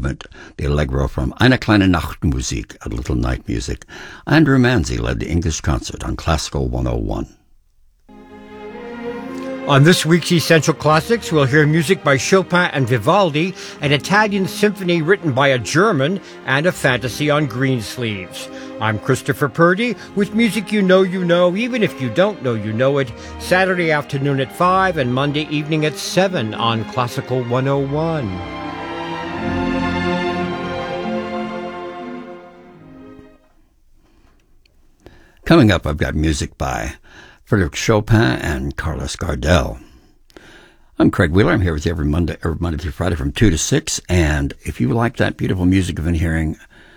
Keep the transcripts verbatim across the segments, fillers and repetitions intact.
movement, the Allegro from Eine kleine Nachtmusik, a little night music. Andrew Manzi led the English concert on Classical one oh one. On this week's Essential Classics, we'll hear music by Chopin and Vivaldi, an Italian symphony written by a German, and a fantasy on green sleeves. I'm Christopher Purdy with music you know you know, even if you don't know you know it, Saturday afternoon at five and Monday evening at seven on Classical one oh one. Coming up, I've got music by Frédéric Chopin and Carlos Gardel. I'm Craig Wheeler. I'm here with you every Monday, every Monday through Friday from two to six. And if you like that beautiful music you've been hearing,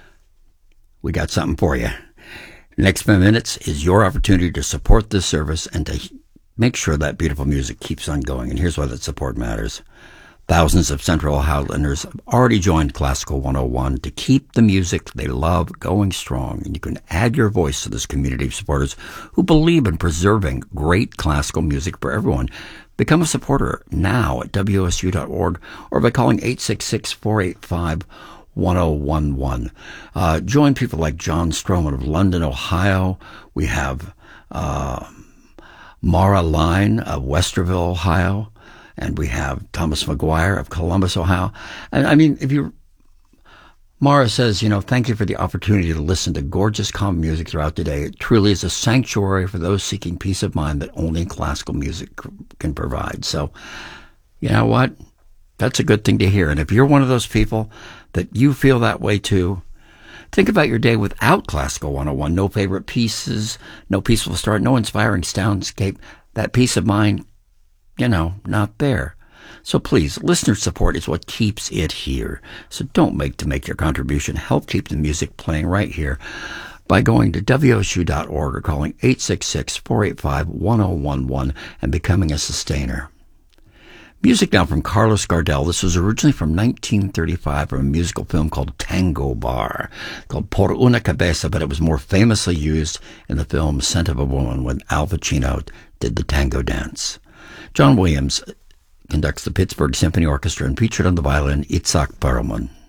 we got something for you. The next five minutes is your opportunity to support this service and to make sure that beautiful music keeps on going. And here's why that support matters. Thousands of Central Ohiolanders have already joined Classical one oh one to keep the music they love going strong. And you can add your voice to this community of supporters who believe in preserving great classical music for everyone. Become a supporter now at W S U dot org or by calling eight six six, four eight five, one oh one one. Uh, join people like John Stroman of London, Ohio. We have uh, Mara Line of Westerville, Ohio. And we have Thomas McGuire of Columbus, Ohio. And I mean, if you, Mara says, you know, thank you for the opportunity to listen to gorgeous, calm music throughout the day. It truly is a sanctuary for those seeking peace of mind that only classical music can provide. So, you know what? That's a good thing to hear. And if you're one of those people that you feel that way too, think about your day without Classical one oh one. No favorite pieces, no peaceful start, no inspiring soundscape. That peace of mind, you know, not there. So please, listener support is what keeps it here. So don't make to make your contribution. Help keep the music playing right here by going to W S U dot org or calling eight six six, four eight five, one oh one one and becoming a sustainer. Music now from Carlos Gardel. This was originally from nineteen thirty-five from a musical film called Tango Bar, called Por una Cabeza, but it was more famously used in the film Scent of a Woman when Al Pacino did the tango dance. John Williams conducts the Pittsburgh Symphony Orchestra and featured on the violin Itzhak Perlman.